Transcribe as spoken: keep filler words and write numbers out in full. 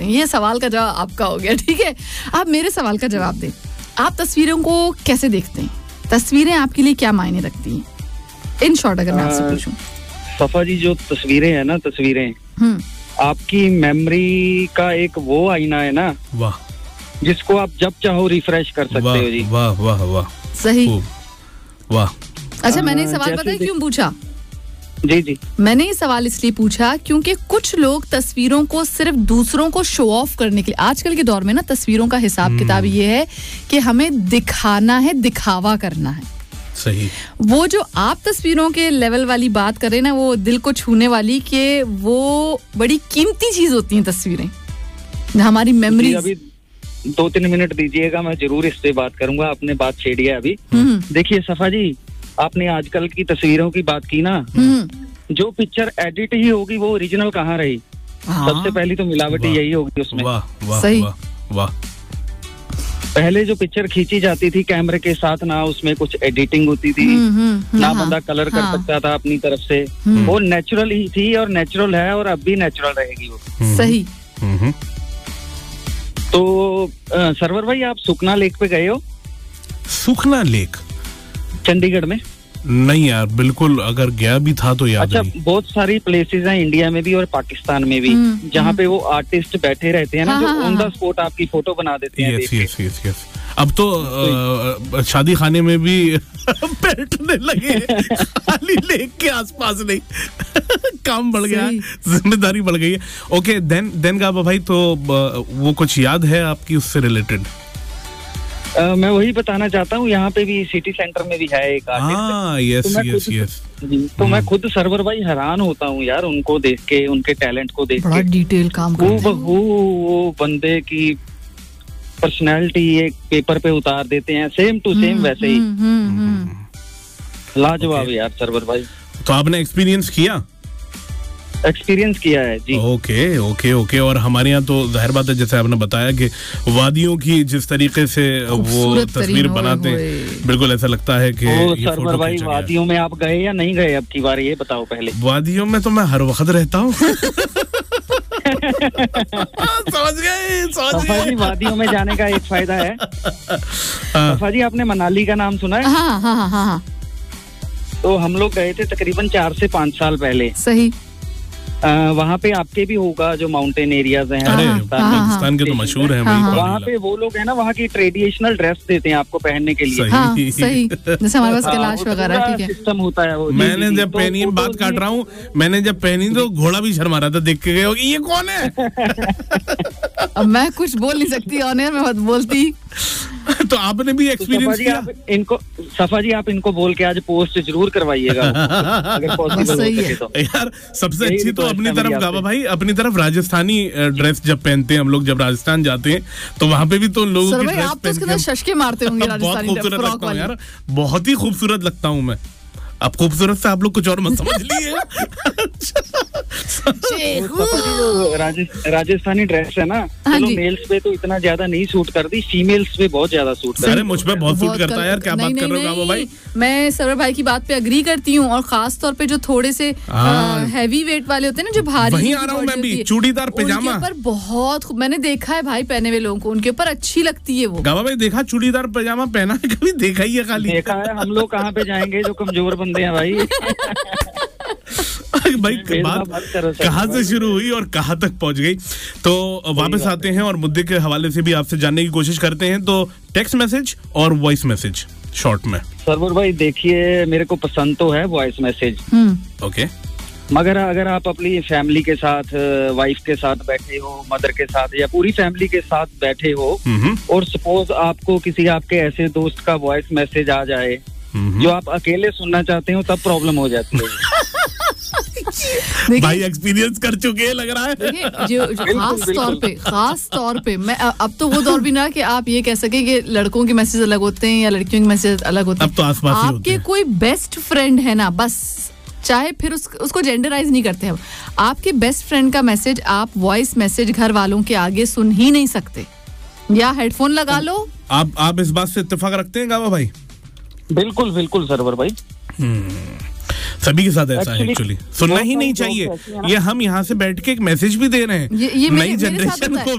हैं? ये सवाल का जवाब आपका हो गया, ठीक है। आप मेरे सवाल का जवाब दें, आप तस्वीरों को कैसे देखते हैं? तस्वीरें आपके लिए क्या मायने रखती हैं? इन शॉर्ट अगर मैं आपसे पूछूं। सफा जी, जो तस्वीरें हैं ना, तस्वीरें आपकी मेमोरी का एक वो आईना है ना, वाह, जिसको आप जब चाहो रिफ्रेश कर सकते हो जी। वाह वाह वाह, सही, वाह। अच्छा, मैंने ये सवाल पता है क्यों पूछा? जी जी, मैंने ये सवाल इसलिए पूछा क्योंकि कुछ लोग तस्वीरों को सिर्फ दूसरों को शो ऑफ करने के लिए, आजकल के दौर में ना तस्वीरों का हिसाब किताब ये है कि हमें दिखाना है, दिखावा करना है। सही। वो जो आप तस्वीरों के लेवल वाली बात कर रहे हैं ना, वो दिल को छूने वाली, कि वो बड़ी कीमती चीज होती हैं तस्वीरें, हमारी मेमोरी। अभी दो तीन मिनट दीजिएगा, मैं जरूर इस पे बात करूंगा। आपने बात छेड़ी है अभी। देखिए सफा जी, आपने आजकल की तस्वीरों की बात की ना, जो पिक्चर एडिट ही होगी वो ओरिजिनल कहाँ रही? सबसे पहली तो मिलावटी यही होगी उसमें। वाह वाह, सही। वाह, वाह। पहले जो पिक्चर खींची जाती थी कैमरे के साथ, ना उसमें कुछ एडिटिंग होती थी, ना बंदा कलर कर सकता था अपनी तरफ से, वो नेचुरल ही थी और नेचुरल है और अब भी नेचुरल रहेगी वो। सही। तो सरवर भाई, आप सुखना लेक पे गए हो? सुखना लेक चंडीगढ़ में? नहीं यार, बिल्कुल, अगर गया भी था तो याद अच्छा, नहीं। बहुत सारी प्लेसेस हैं इंडिया में भी और पाकिस्तान में भी, जहाँ पे वो आर्टिस्ट बैठे रहते हैं ना, हाँ, जो हाँ, ऑन द हाँ। स्पॉट आपकी फोटो बना देते हैं। Yes yes yes yes. अब तो आ, शादी खाने में भी बैठने लगे खाली लेक के आसपास नहीं। काम बढ़ गया, जिम्मेदारी बढ़ गई है। ओके, देन देन गाबा भाई, तो वो कुछ याद है आपकी उससे रिलेटेड? Uh, मैं वही बताना चाहता हूँ, यहाँ पे भी सिटी सेंटर में भी है एक आर्टिस्ट। Yes yes yes. तो मैं खुद सर्वर भाई हैरान होता हूँ यार, उनको देख के, उनके टैलेंट को देख के। बड़ा डिटेल काम करते हैं वो वो बंदे की पर्सनैलिटी एक पेपर पे उतार देते हैं, सेम टू सेम वैसे ही। लाजवाब यार सर्वर भाई। तो आपने एक्सपीरियंस किया? एक्सपीरियंस किया है जी। Okay okay okay. और हमारे यहाँ तो जाहिर बात है, जैसे आपने बताया कि वादियों की जिस तरीके से वो तस्वीर बनाते हैं, बिल्कुल ऐसा लगता है कि सर्वर भाई, वादियों में आप गए या नहीं गए अब की बार, ये बताओ पहले। वादियों में तो मैं हर वक्त रहता हूँ। समझ गए, समझ गए। वादियों में जाने का एक फायदा है सफा जी, आपने मनाली का नाम सुना है? हाँ हाँ हाँ हाँ। तो हम लोग गए थे तकरीबन चार से पाँच साल पहले। सही। वहाँ पे आपके भी होगा जो माउंटेन एरियाज हैं, अरे पाकिस्तान के तो मशहूर हैं भाई। वहाँ पे वो लोग हैं ना, वहाँ की ट्रेडिशनल ड्रेस देते हैं आपको पहनने के लिए। हाँ, सही। जैसे हमारे पास कैलाश वगैरह, ठीक है, सिस्टम होता है वो। मैंने जब पहनी, बात काट रहा हूँ, मैंने जब पहनी तो घोड़ा भी शर्मा रहा था, देख के गए होगी ये कौन है। अब मैं कुछ बोल नहीं सकती, ऑनर में मत बोलती। तो आपने भी एक्सपीरियंस किया? इनको सफा जी, आप इनको बोल के आज पोस्ट जरूर करवाइएगा अगर पॉसिबल हो सके तो। यार सबसे अच्छी तो अपनी तरफ गावा भाई, अपनी तरफ राजस्थानी ड्रेस जब पहनते हैं हम लोग, जब राजस्थान जाते हैं तो वहाँ पे भी तो लोगों की ड्रेस आप तो उसके अंदर शशके मारते होंगे राजस्थानी बहुत खूबसूरत लगता हूँ यार, बहुत ही खूबसूरत लगता हूँ मैं। अब खूबसूरत से आप लोग कुछ और मत समझ लिए। राजस्थानी ड्रेस है ना, चलो मेल्स पे तो इतना ज्यादा नहीं सूट करती, फीमेल्स पे बहुत ज्यादा सूट करती है। अरे मुझ पे बहुत सूट करता है यार, क्या बात कर रहे हो भाई? मैं सरवर भाई की बात पे अग्री करती हूँ, और खास तौर पे जो थोड़े से हैवी वेट वाले होते हैं ना, जो भारी, वहीं आ रहा हूँ मैं भी, चूड़ीदार पैजामा, उनके ऊपर बहुत, मैंने देखा है भाई पहने हुए लोगों को, उनके ऊपर अच्छी लगती है वो। गावा भाई देखा चूड़ीदार पैजामा पहना है कभी? देखा ही है खाली। देखा है, हम लोग कहाँ पे जाएंगे जो कमजोर बंदे हैं भाई। भाई बात कहाँ से शुरू हुई और कहाँ तक पहुंच गई, तो वापस आते हैं और मुद्दे के हवाले से भी आपसे जानने की कोशिश करते हैं। तो टेक्स्ट मैसेज और वॉइस मैसेज शॉर्ट में। सर्वर भाई देखिए, मेरे को पसंद तो है वॉइस मैसेज, ओके, मगर अगर आप अपनी फैमिली के साथ, वाइफ के साथ बैठे हो, मदर के साथ, या पूरी फैमिली के साथ बैठे हो, और सपोज आपको किसी आपके ऐसे दोस्त का वॉइस मैसेज आ जाए जो आप अकेले सुनना चाहते हो, तब प्रॉब्लम हो जाती है। भाई एक्सपीरियंस कर चुके हैं लग रहा है। देखिए, जो, जो खास तौर पे खास तौर पे मैं, अब तो वो दौर भी ना कि आप ये कह सके कि लड़कों के मैसेज अलग होते हैं या लड़कियों के मैसेज अलग होते हैं। अब तो आसपास ही होते आपके हैं। कोई बेस्ट फ्रेंड है ना, बस, चाहे फिर उस, उसको जेंडराइज नहीं करते हम, आपके बेस्ट फ्रेंड का मैसेज आप वॉइस मैसेज घर वालों के आगे सुन ही नहीं सकते, या हेडफोन लगा लो। आप आप इस बात से इत्तेफाक रखते हैं गावा भाई? बिल्कुल बिल्कुल सर्वर भाई, सभी के साथ ऐसा है एक्चुअली, सुनना ही नहीं चाहिए। ये हम यहाँ से बैठ के एक मैसेज भी दे रहे हैं, ये, ये नई जनरेशन को।